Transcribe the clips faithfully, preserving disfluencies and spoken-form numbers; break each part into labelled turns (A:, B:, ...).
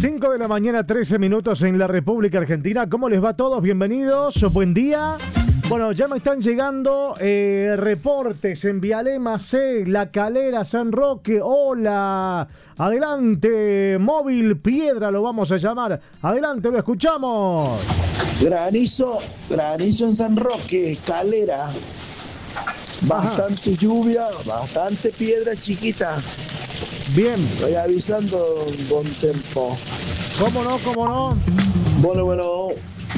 A: cinco de la mañana, trece minutos en la República Argentina. ¿Cómo les va a todos? Bienvenidos, buen día. Bueno, ya me están llegando eh, reportes en Vialema C, La Calera, San Roque. Hola, adelante, Móvil Piedra lo vamos a llamar. Adelante, lo escuchamos.
B: Granizo, granizo en San Roque, Calera. Bastante Ajá. lluvia, bastante piedra chiquita.
A: Bien.
B: Estoy avisando con tiempo.
A: ¿Cómo no? ¿Cómo no?
B: Bueno, bueno.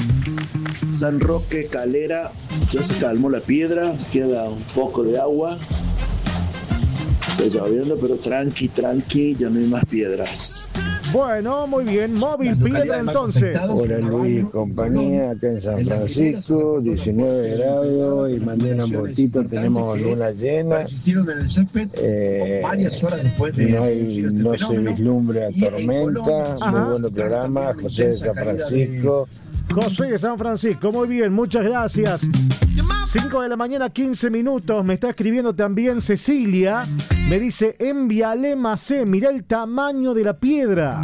B: San Roque, Calera. Ya se calmó la piedra. Queda un poco de agua. Está lloviendo, pero tranqui, tranqui. Ya no hay más piedras.
A: Bueno, muy bien. Móvil Piedra entonces.
C: Hola Luis, compañía, acá en San Francisco, diecinueve grados y mandé una motito, tenemos luna llena. Eh, no, hay, no se vislumbra tormenta, muy buen programa, José de San Francisco.
A: José de San Francisco, muy bien, muchas gracias. cinco de la mañana, quince minutos. Me está escribiendo también Cecilia. Me dice, en Vialema C, mirá el tamaño de la piedra.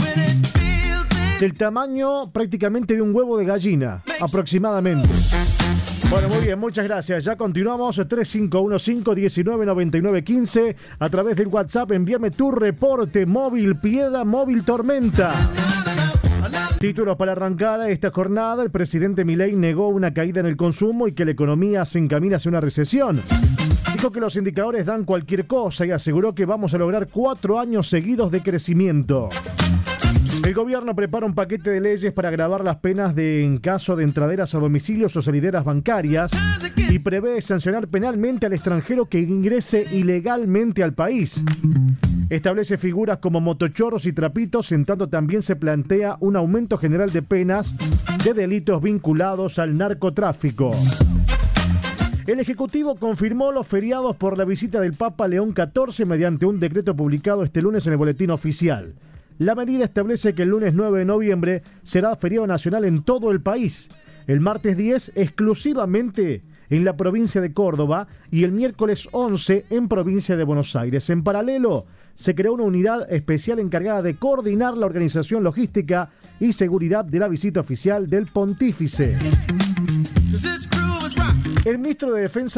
A: Del tamaño prácticamente de un huevo de gallina, aproximadamente. Bueno, muy bien, muchas gracias. Ya continuamos, tres cinco uno cinco, uno nueve nueve nueve uno cinco. A través del WhatsApp, envíame tu reporte. Móvil Piedra, Móvil Tormenta. Títulos para arrancar esta jornada. El presidente Milei negó una caída en el consumo y que la economía se encamina hacia una recesión. Dijo que los indicadores dan cualquier cosa y aseguró que vamos a lograr cuatro años seguidos de crecimiento. El gobierno prepara un paquete de leyes para agravar las penas de, en caso de entraderas a domicilios o salideras bancarias y prevé sancionar penalmente al extranjero que ingrese ilegalmente al país. Establece figuras como motochorros y trapitos, en tanto también se plantea un aumento general de penas de delitos vinculados al narcotráfico. El Ejecutivo confirmó los feriados por la visita del Papa León catorce mediante un decreto publicado este lunes en el Boletín Oficial. La medida establece que el lunes nueve de noviembre será feriado nacional en todo el país, el martes diez exclusivamente en la provincia de Córdoba y el miércoles once en provincia de Buenos Aires. En paralelo, se creó una unidad especial encargada de coordinar la organización logística y seguridad de la visita oficial del Pontífice. El ministro de Defensa